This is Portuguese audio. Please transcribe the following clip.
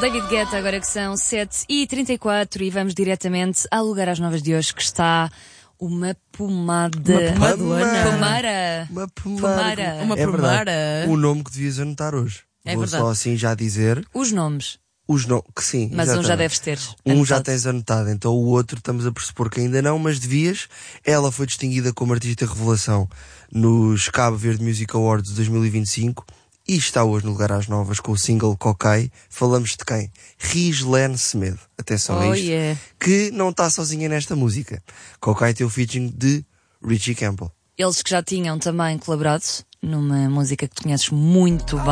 David Guetta, agora que são 7h34 e vamos diretamente ao lugar às novas de hoje, que está uma pomada. Uma pomadona. Pomara. Uma pomara. Uma É pomara. verdade. O nome que devias anotar hoje. É Vou verdade. só assim já dizer. Os nomes. Que sim, Mas exatamente. um já deves ter Um já anotado. tens anotado, então o outro estamos a pressupor que ainda não, mas devias. Ela foi distinguida como artista revelação nos Cabo Verde Music Awards 2025 e está hoje no lugar às novas com o single Cocaine. Falamos de quem? Rizlen Semedo. Atenção a isto. Yeah. Que não está sozinha nesta música. Cocaine tem o featuring de Richie Campbell. Eles que já tinham também colaborado numa música que tu conheces muito bem.